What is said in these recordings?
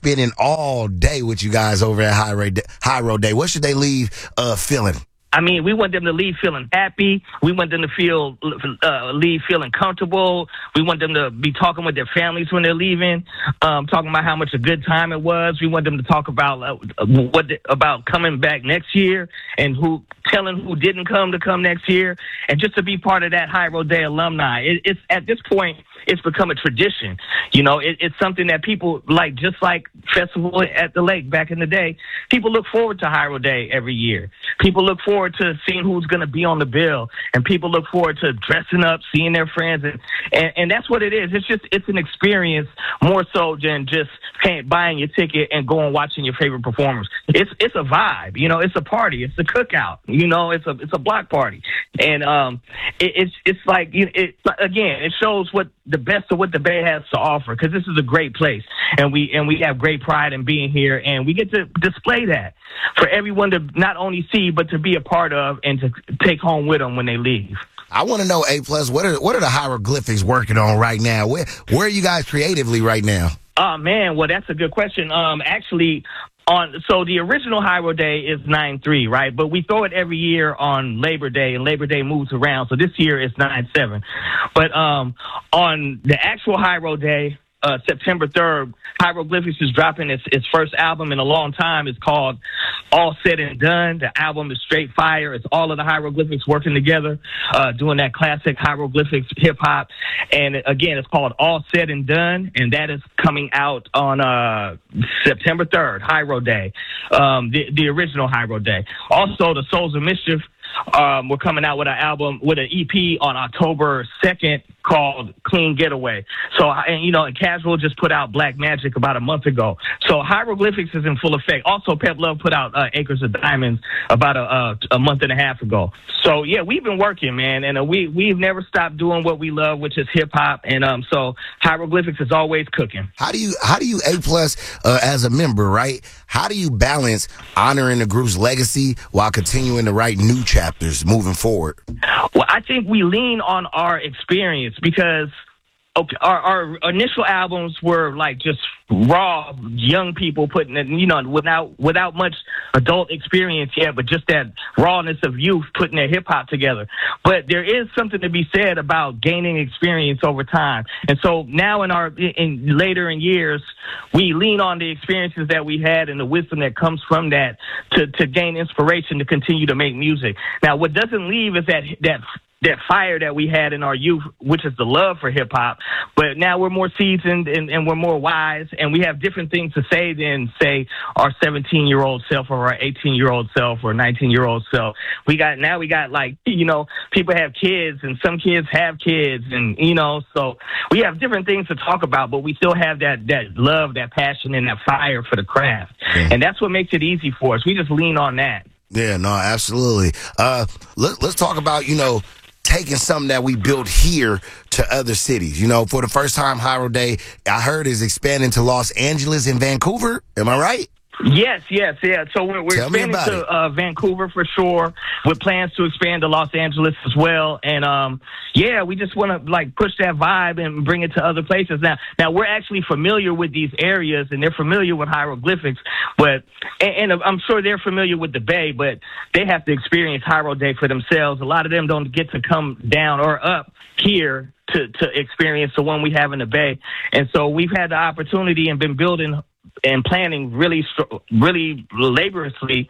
spending all day with you guys over at High Road Day? What should they leave feeling? I mean, we want them to leave feeling happy. We want them to leave feeling comfortable. We want them to be talking with their families when they're leaving, talking about how much a good time it was. We want them to talk about about coming back next year and telling who didn't come to come next year, and just to be part of that High Road Day alumni. It's at this point, it's become a tradition. You know, it's something that people like, just like Festival at the Lake back in the day. People look forward to High Road Day every year. People look forward to seeing who's going to be on the bill, and people look forward to dressing up, seeing their friends, and that's what it is. It's an experience more so than just buying your ticket and going watching your favorite performers. It's a vibe, you know. It's a party. It's a cookout. You know, it's a block party, and it's like, again, it shows what the best of what the Bay has to offer, because this is a great place, and we have great pride in being here, and we get to display that for everyone to not only see but to be a part of and to take home with them when they leave. I want to know, A+, what are the hieroglyphics working on right now? Where are you guys creatively right now? Oh man, well, that's a good question. Actually, so the original High Road Day is 9/3, right? But we throw it every year on Labor Day, and Labor Day moves around. So this year it's 9/7. But on the actual High Road Day, September 3rd, Hieroglyphics is dropping its first album in a long time. It's called All Said and Done. The album is straight fire. It's all of the Hieroglyphics working together, doing that classic Hieroglyphics hip hop. And again, it's called All Said and Done, and that is coming out on September 3rd, High Road Day, the original High Road Day. Also, the Souls of Mischief, we're coming out with an EP on October 2nd called Clean Getaway. So, and Casual just put out Black Magic about a month ago. So Hieroglyphics is in full effect. Also, Pep Love put out Acres of Diamonds about a month and a half ago. So yeah, we've been working, man, and we've never stopped doing what we love, which is hip hop. And so Hieroglyphics is always cooking. How do you A+ as a member, right? How do you balance honoring the group's legacy while continuing to write new chapters moving forward? Well, I think we lean on our experience, because our initial albums were like just raw young people putting it, without much adult experience yet, but just that rawness of youth putting their hip hop together. But there is something to be said about gaining experience over time. And so now later in years, we lean on the experiences that we had and the wisdom that comes from that to gain inspiration to continue to make music. Now, what doesn't leave is that fire that we had in our youth, which is the love for hip hop. But now we're more seasoned and we're more wise, and we have different things to say than, say, our 17-year-old self or our 18-year-old self or 19-year-old self. We got like, people have kids, and some kids have kids, and, so we have different things to talk about, but we still have that love, that passion, and that fire for the craft. Yeah. And that's what makes it easy for us. We just lean on that. Yeah, no, absolutely. Let's talk about, taking something that we built here to other cities. For the first time, High Road Day, I heard, is expanding to Los Angeles and Vancouver. Am I right? Yes. So we're expanding to Vancouver for sure, with plans to expand to Los Angeles as well. And we just want to push that vibe and bring it to other places. Now we're actually familiar with these areas, and they're familiar with Hieroglyphics, but and I'm sure they're familiar with the Bay, but they have to experience High Road Day for themselves. A lot of them don't get to come down or up here to experience the one we have in the Bay. And so we've had the opportunity and been building and planning really laboriously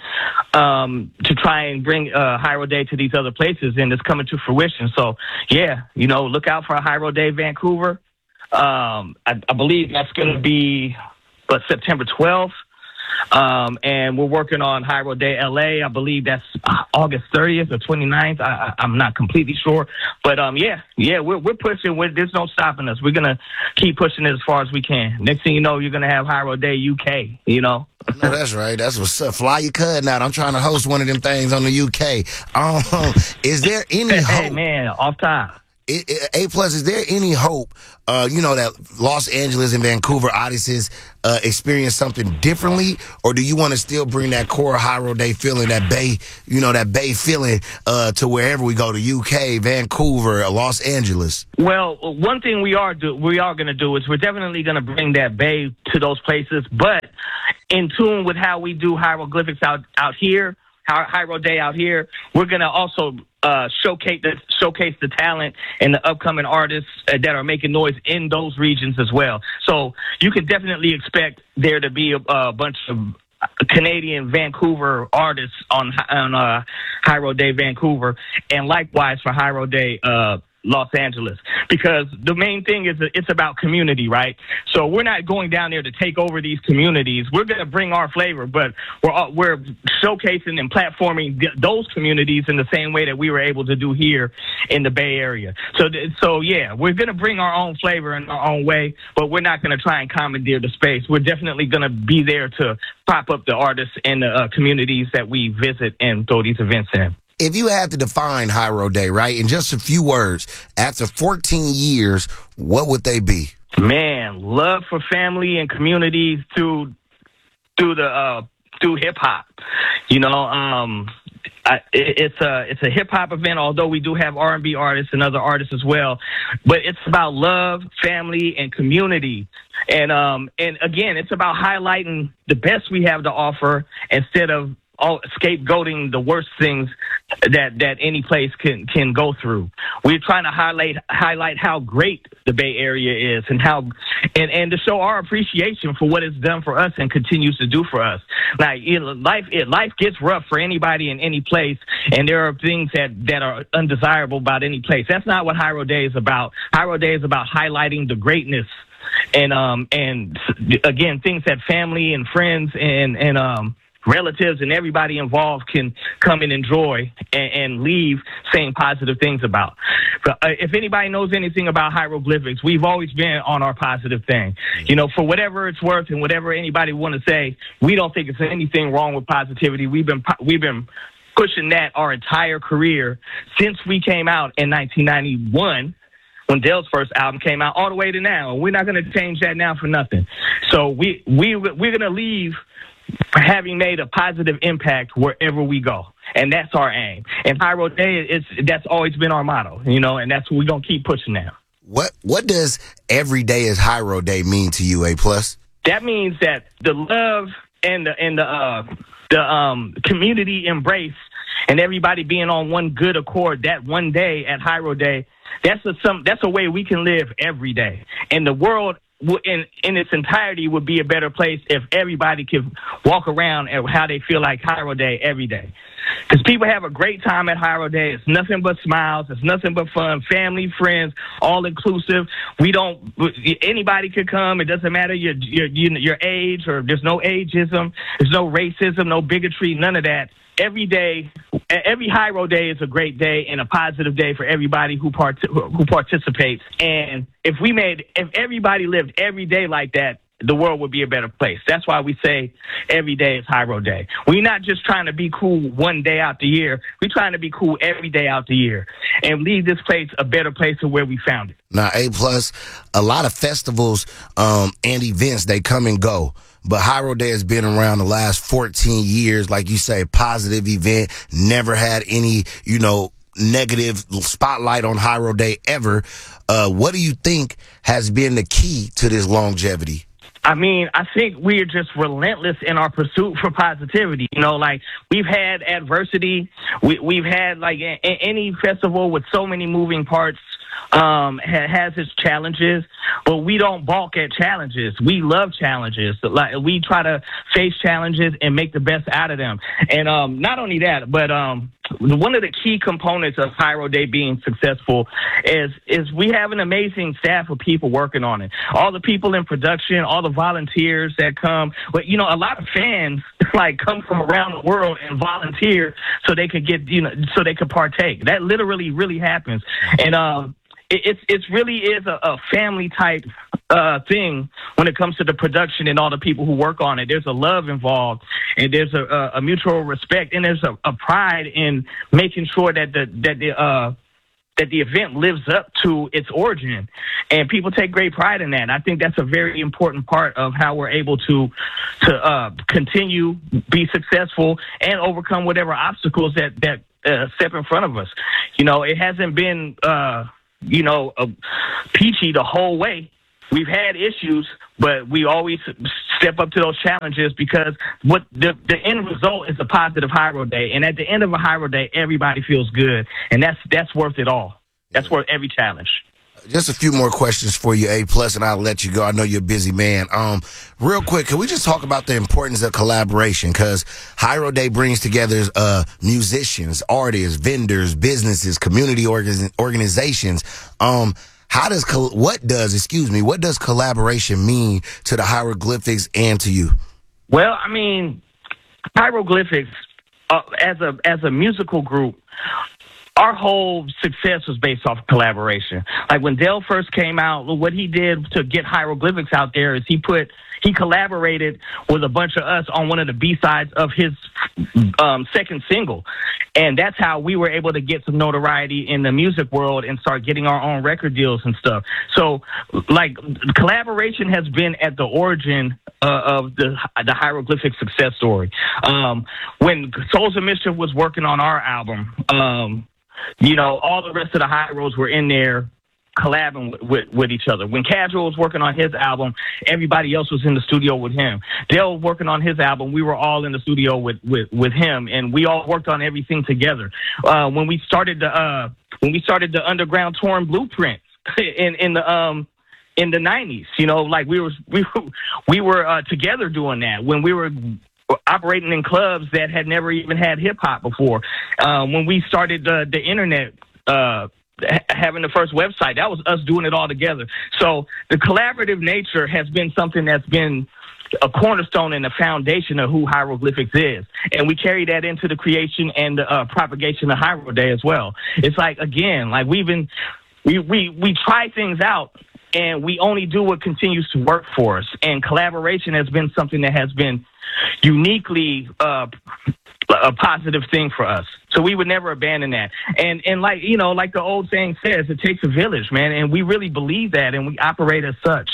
to try and bring High Road Day to these other places, and it's coming to fruition. So, yeah, look out for a High Road Day Vancouver. I believe that's going to be September 12th. And we're working on High Road Day LA. I believe that's August 30th or 29th. I'm not completely sure. But, we're pushing. There's no stopping us. We're going to keep pushing it as far as we can. Next thing you know, you're going to have High Road Day UK, No, that's right. That's what's up. Fly your cousin out. I'm trying to host one of them things on the UK. Is there any hope? Hey, man, off top. A plus, is there any hope, that Los Angeles and Vancouver Odysseys experience something differently, or do you want to still bring that core Hiro Day feeling, that Bay feeling to wherever we go, to UK, Vancouver, Los Angeles? Well, one thing we are going to do is we're definitely going to bring that Bay to those places, but in tune with how we do hieroglyphics out here, Hiro Day out here, we're going to also showcase the talent and the upcoming artists that are making noise in those regions as well. So you can definitely expect there to be a bunch of Canadian Vancouver artists on Hiro Day Vancouver, and likewise for Hiro Day Los Angeles, because the main thing is that it's about community, right? So we're not going down there to take over these communities. We're going to bring our flavor, but we're showcasing and platforming those communities in the same way that we were able to do here in the Bay Area. So yeah, we're going to bring our own flavor in our own way, but we're not going to try and commandeer the space. We're definitely going to be there to prop up the artists and the communities that we visit and throw these events in. If you had to define Hiro Day, right, in just a few words, after 14 years, what would they be? Man, love for family and communities through hip hop. It's a hip hop event, although we do have R&B artists and other artists as well. But it's about love, family, and community. And again, it's about highlighting the best we have to offer instead of scapegoating the worst things that any place can go through. We're trying to highlight how great the Bay Area is and to show our appreciation for what it's done for us and continues to do for us. Like, life gets rough for anybody in any place, and there are things that are undesirable about any place. That's not what Hiro Day is about. Hiro Day is about highlighting the greatness and again, things that family and friends and relatives and everybody involved can come and enjoy and leave saying positive things about. But if anybody knows anything about hieroglyphics, we've always been on our positive thing. For whatever it's worth and whatever anybody want to say, we don't think there's anything wrong with positivity. We've been pushing that our entire career since we came out in 1991. When Dell's first album came out, all the way to now. We're not going to change that now for nothing. So we're going to leave having made a positive impact wherever we go. And that's our aim. And Hiro Day, that's always been our motto, and that's what we're going to keep pushing now. What does every day is Hiro Day mean to you, A+? That means that the love and the community embrace and everybody being on one good accord that one day at Hiro Day, that's a way we can live every day. And the world in its entirety would be a better place if everybody could walk around and how they feel like Hiro Day every day. Because people have a great time at Hiro Day. It's nothing but smiles. It's nothing but fun. Family, friends, all inclusive. Anybody could come. It doesn't matter your age, or there's no ageism. There's no racism, no bigotry, none of that. Every Hiro Day is a great day and a positive day for everybody who participates. And if everybody lived every day like that, the world would be a better place. That's why we say every day is Hiro Day. We're not just trying to be cool one day out the year. We're trying to be cool every day out the year and leave this place a better place than where we found it. Now, A+, a lot of festivals and events, they come and go. But Hiro Day has been around the last 14 years. Like you say, positive event, never had any, negative spotlight on Hiro Day ever. What do you think has been the key to this longevity? I mean, I think we're just relentless in our pursuit for positivity. We've had adversity. We've had, any festival with so many moving parts has its challenges, but we don't balk at challenges. We love challenges. We try to face challenges and make the best out of them. And not only that, but one of the key components of Hiro Day being successful is we have an amazing staff of people working on it. All the people in production, all the volunteers that come. But a lot of fans come from around the world and volunteer so they could so they could partake. That literally really happens. And it really is a family type thing when it comes to the production and all the people who work on it. There's a love involved, and there's a mutual respect, and there's a pride in making sure that the that the event lives up to its origin, and people take great pride in that. And I think that's a very important part of how we're able to continue, be successful, and overcome whatever obstacles that step in front of us. You know, it hasn't been peachy the whole way. We've had issues, but we always step up to those challenges because what the end result is a positive Hiro Day. And at the end of a Hiro Day, everybody feels good. And that's worth it all. That's worth every challenge. Just a few more questions for you, A+, and I'll let you go. I know you're a busy man. Real quick, can we just talk about the importance of collaboration? Because Hiro Day brings together musicians, artists, vendors, businesses, community organizations. What does collaboration mean to the hieroglyphics and to you? Well, I mean, hieroglyphics as a musical group, our whole success was based off of collaboration. Like when Dale first came out, what he did to get hieroglyphics out there is he collaborated with a bunch of us on one of the B-sides of his second single. And that's how we were able to get some notoriety in the music world and start getting our own record deals and stuff. So, like, collaboration has been at the origin of the hieroglyphic success story. When Souls of Mischief was working on our album, all the rest of the Hyros were in there collabing with each other. When Casual was working on his album, everybody else was in the studio with him. Dale was working on his album, we were all in the studio with him, and we all worked on everything together. When we started the Underground Torn Blueprint in the 90s, like we were together doing that when we were operating in clubs that had never even had hip hop before. When we started the internet, having the first website, that was us doing it all together. So the collaborative nature has been something that's been a cornerstone and a foundation of who hieroglyphics is. And we carry that into the creation and the propagation of Hiro Day as well. It's like, again, like we try things out and we only do what continues to work for us. And collaboration has been something that has been uniquely a positive thing for us. So we would never abandon that. And like the old saying says, it takes a village, man. And we really believe that, and we operate as such.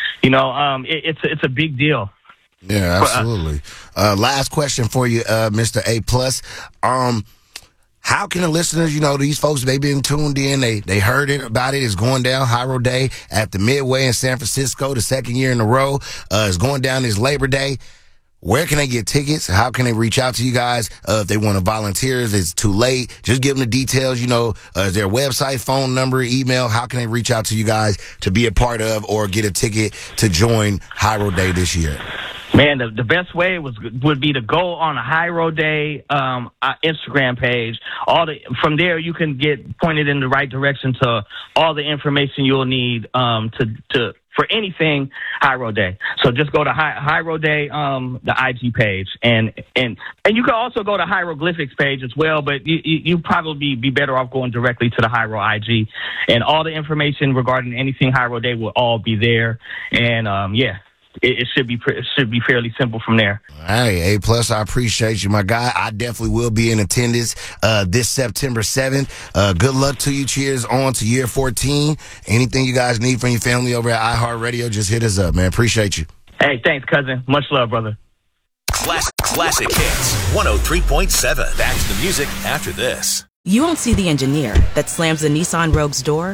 It's a big deal. Yeah, absolutely. Last question for you, Mr. A+. How can the listeners, these folks, they've been tuned in, they heard about it. It's going down Hiro Day at the Midway in San Francisco, the second year in a row. It's going down this Labor Day. Where can they get tickets? How can they reach out to you guys if they want to volunteer? If it's too late, just give them the details. Is there a website, phone number, email? How can they reach out to you guys to be a part of or get a ticket to join Hiro Day this year? Man, the best way would be to go on a Hiro Day Instagram page. From there, you can get pointed in the right direction to all the information you'll need for anything Hiro Day. So just go to Hiro Day, the IG page, and you can also go to Hieroglyphics page as well. But you probably be better off going directly to the Hiro IG, and all the information regarding anything Hiro Day will all be there. And It should be fairly simple from there. Hey, A+, I appreciate you, my guy. I definitely will be in attendance this September 7th. Good luck to you. Cheers on to year 14. Anything you guys need from your family over at iHeartRadio, just hit us up, man. Appreciate you. Hey, thanks, cousin. Much love, brother. Classic Hits 103.7. Back to the music after this. You won't see the engineer that slams the Nissan Rogue's door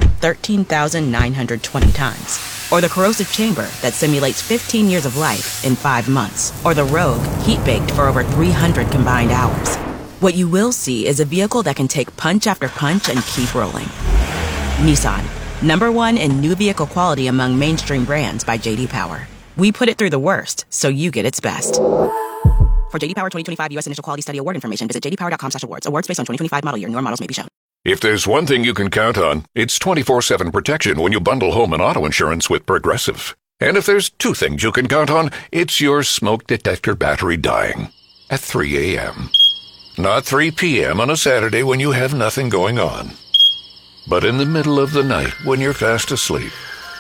13,920 times. Or the corrosive chamber that simulates 15 years of life in 5 months. Or the Rogue heat-baked for over 300 combined hours. What you will see is a vehicle that can take punch after punch and keep rolling. Nissan, #1 in new vehicle quality among mainstream brands by J.D. Power. We put it through the worst, so you get its best. For J.D. Power 2025 U.S. Initial Quality Study Award information, visit jdpower.com/awards. Awards based on 2025 model year. Newer models may be shown. If there's one thing you can count on, it's 24/7 protection when you bundle home and auto insurance with Progressive. And if there's two things you can count on, it's your smoke detector battery dying at 3 a.m. Not 3 p.m. on a Saturday when you have nothing going on, but in the middle of the night when you're fast asleep.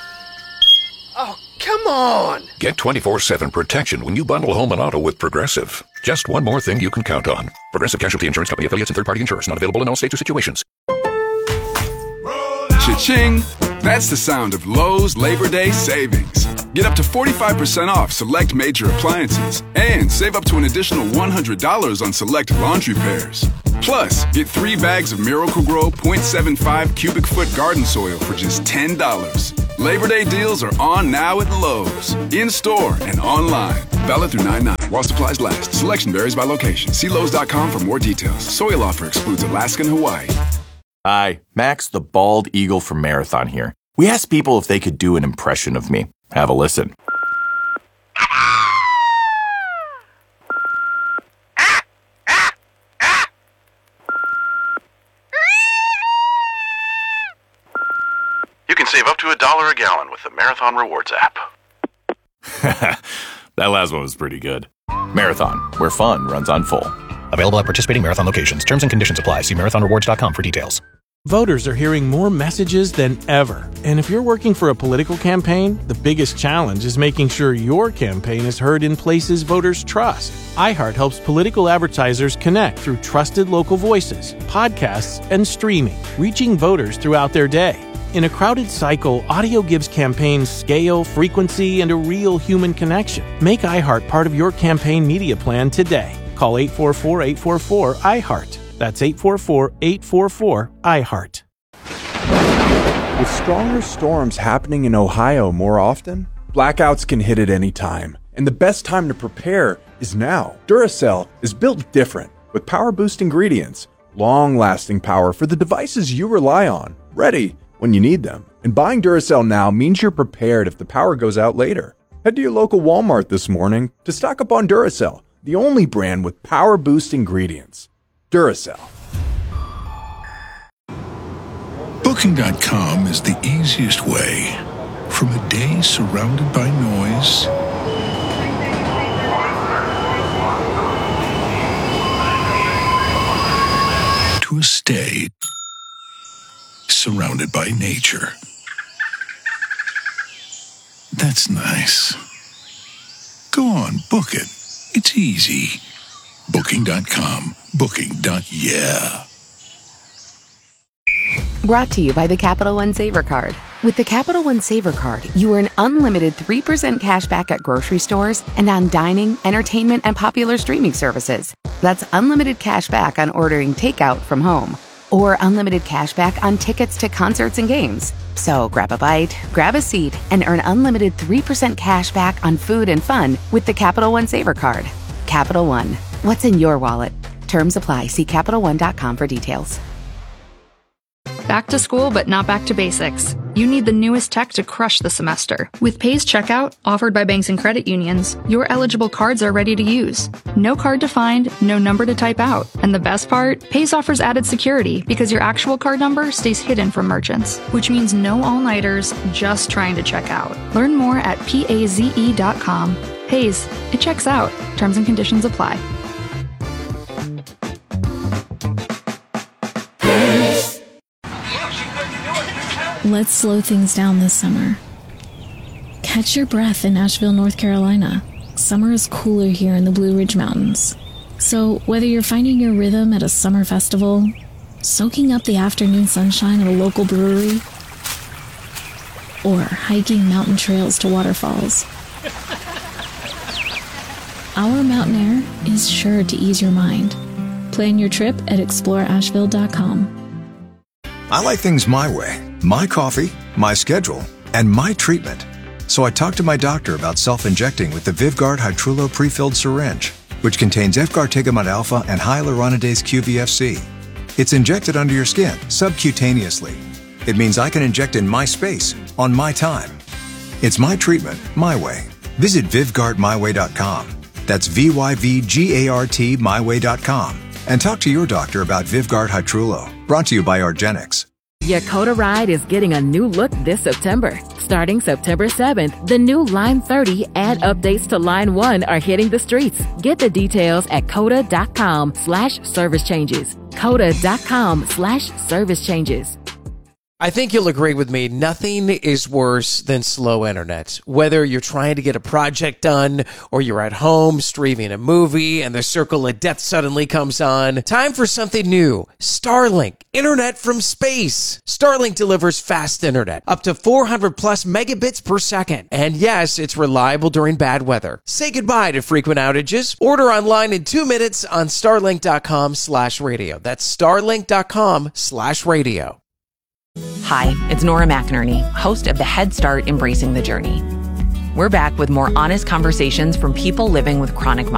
Oh, come on! Get 24/7 protection when you bundle home and auto with Progressive. Just one more thing you can count on. Progressive Casualty Insurance Company, affiliates, and third-party insurers. Not available in all states or situations. Cha-ching! That's the sound of Lowe's Labor Day savings. Get up to 45% off select major appliances and save up to an additional $100 on select laundry pairs. Plus, get 3 bags of Miracle-Gro 0.75 cubic foot garden soil for just $10. Labor Day deals are on now at Lowe's, in-store and online. Valid through 9/9 while supplies last. Selection varies by location. See Lowe's.com for more details. Soil offer excludes Alaska and Hawaii. Hi, Max the Bald Eagle from Marathon here. We asked people if they could do an impression of me. Have a listen. You can save up to $1 a gallon with the Marathon Rewards app. That last one was pretty good. Marathon, where fun runs on full. Available at participating Marathon locations. Terms and conditions apply. See marathonrewards.com for details. Voters are hearing more messages than ever. And if you're working for a political campaign, the biggest challenge is making sure your campaign is heard in places voters trust. iHeart helps political advertisers connect through trusted local voices, podcasts, and streaming, reaching voters throughout their day. In a crowded cycle, audio gives campaigns scale, frequency, and a real human connection. Make iHeart part of your campaign media plan today. Call 844-844-iHeart. That's 844-844-iHeart. With stronger storms happening in Ohio more often, blackouts can hit at any time. And the best time to prepare is now. Duracell is built different, with power-boost ingredients, long-lasting power for the devices you rely on, ready when you need them. And buying Duracell now means you're prepared if the power goes out later. Head to your local Walmart this morning to stock up on Duracell, the only brand with power boost ingredients. Duracell. Booking.com is the easiest way from a day surrounded by noise to a stay surrounded by nature. That's nice. Go on, book it. It's easy. Booking.com. Booking.yeah. Brought to you by the Capital One Saver Card. With the Capital One Saver Card, you earn unlimited 3% cash back at grocery stores and on dining, entertainment, and popular streaming services. That's unlimited cash back on ordering takeout from home, or unlimited cash back on tickets to concerts and games. So grab a bite, grab a seat, and earn unlimited 3% cash back on food and fun with the Capital One Saver Card. Capital One. What's in your wallet? Terms apply. See CapitalOne.com for details. Back to school, but not back to basics. You need the newest tech to crush the semester. With Pays Checkout, offered by banks and credit unions, your eligible cards are ready to use. No card to find, no number to type out. And the best part? Pays offers added security because your actual card number stays hidden from merchants, which means no all-nighters just trying to check out. Learn more at PAZE.com. Pays, it checks out. Terms and conditions apply. Let's slow things down this summer. Catch your breath in Asheville, North Carolina. Summer is cooler here in the Blue Ridge Mountains. So whether you're finding your rhythm at a summer festival, soaking up the afternoon sunshine at a local brewery, or hiking mountain trails to waterfalls, our mountain air is sure to ease your mind. Plan your trip at exploreasheville.com. I like things my way. My coffee, my schedule, and my treatment. So I talked to my doctor about self-injecting with the Vyvgart Hytrulo pre-filled syringe, which contains efgartigimod alpha and hyaluronidase QVFC. It's injected under your skin, subcutaneously. It means I can inject in my space, on my time. It's my treatment, my way. Visit VyvgartMyWay.com. That's VYVGART myway.com. And talk to your doctor about Vyvgart Hytrulo. Brought to you by Argenix. Your Coda ride is getting a new look this September. Starting September 7th, the new Line 30 and updates to Line 1 are hitting the streets. Get the details at coda.com/service changes. coda.com/service changes. I think you'll agree with me. Nothing is worse than slow internet. Whether you're trying to get a project done or you're at home streaming a movie and the circle of death suddenly comes on, time for something new. Starlink, internet from space. Starlink delivers fast internet, up to 400 plus megabits per second. And yes, it's reliable during bad weather. Say goodbye to frequent outages. Order online in 2 minutes on starlink.com/radio. That's starlink.com/radio. Hi, it's Nora McInerney, host of the Head Start Embracing the Journey. We're back with more honest conversations from people living with chronic